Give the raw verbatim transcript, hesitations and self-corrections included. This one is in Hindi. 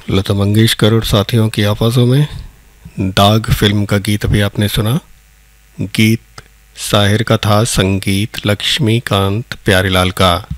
लता मंगेशकर और साथियों की आवाज़ों में दाग फिल्म का गीत अभी आपने सुना। गीत साहिर का था, संगीत लक्ष्मीकांत प्यारीलाल का।